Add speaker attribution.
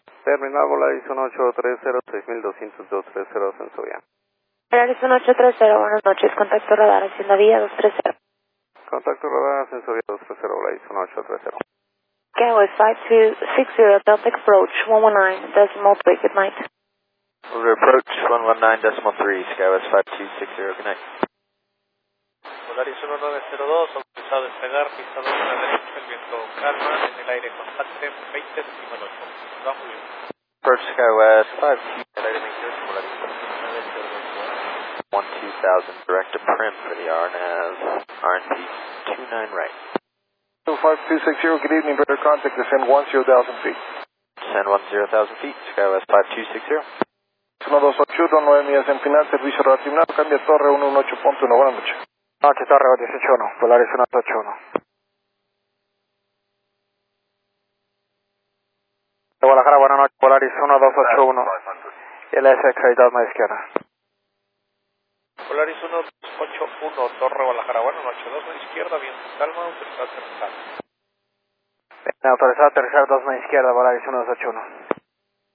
Speaker 1: Terminal Volaris 1830, 620230, ascenso vía.
Speaker 2: Volaris 1830, buenas noches, contacto radar, hacienda vía 230.
Speaker 1: Contacto radar, ascenso vía 230, Volaris 1830.
Speaker 2: Gateway 5260, Delta approach 119, decimal 3, good night.
Speaker 3: Approach 119.3, Skywest 5260, good night.
Speaker 4: Volaris 1902, autorizado a despegar, pista 2 a la derecha, el viento calma, en el aire constante, 20 decimal 8. Va muy bien.
Speaker 3: Approach Skywest 5, el aire 28, Volaris 12,000, direct to Prim for the RNAV, RNP 29 right.
Speaker 5: 5260, good evening, better contact, descend 10,000 feet.
Speaker 3: Descend 10,000 feet, Skywest 5260.
Speaker 5: 1281, 9 millas en final, servicio radar terminado, cambia torre 118.1, buenas noches.
Speaker 6: Noche, torre 181, Polaris 181. De Guadalajara, buenas noches, Polaris 1281. El SX 2 a izquierda.
Speaker 4: Volaris 1281, Torre Guadalajara, buenas noches, 2 a la izquierda, viento calma, autorizado a aterrizar.
Speaker 6: Autorizado a aterrizar 2 a izquierda, Polaris 1281.